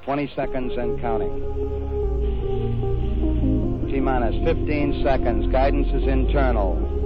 20 seconds and counting. T-minus 15 seconds. Guidance is internal.